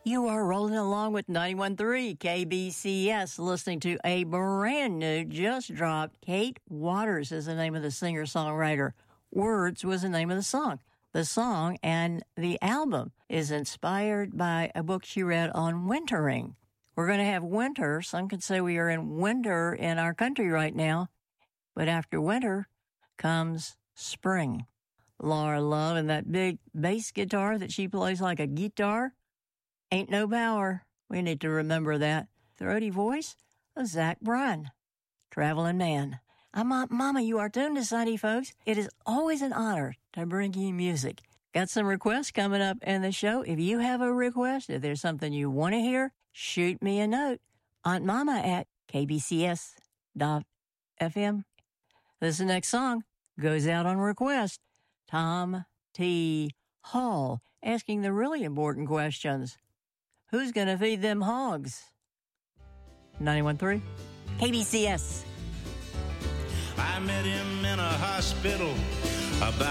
You are rolling along with 91.3 KBCS, listening to a brand new, just dropped. Kate Waters is the name of the singer-songwriter. Words was the name of the song. The song and the album is inspired by a book she read on wintering. We're going to have winter. Some could say we are in winter in our country right now, but after winter comes spring. Laura Love and that big bass guitar that she plays like a guitar. Ain't no power. We need to remember that. Throaty voice of Zach Bryan. Traveling Man. I'm Aunt Mama. You are tuned to Sunday, folks. It is always an honor to bring you music. Got some requests coming up in the show. If you have a request, if there's something you want to hear, shoot me a note. Aunt Mama at kbcs.fm. This next song goes out on request. Tom T. Hall asking the really important questions. Who's going to feed them hogs? 91.3 KBCS. I met him in a hospital about